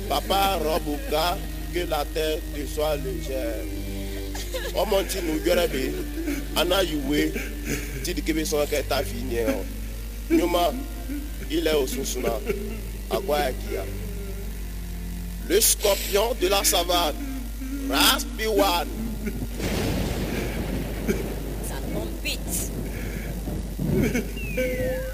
Papa Robuka, que la terre te soit légère. Oh mon petit nous gueule, Anna Yue, Tidi Kébé-son qu'elle t'a fini. Nyoma, il est au Susuna, à Guayaquia. Le scorpion de la savane, Raspiwan. Ça tombe vite.